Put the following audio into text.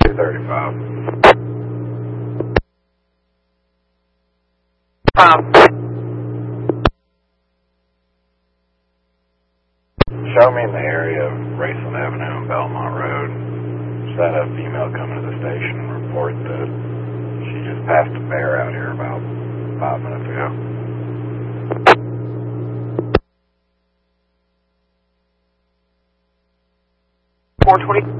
235. Show me in the area of Raceland Avenue and Belmont Road. Just had a female come to the station and report that she just passed a bear out here about 5 minutes ago. 420.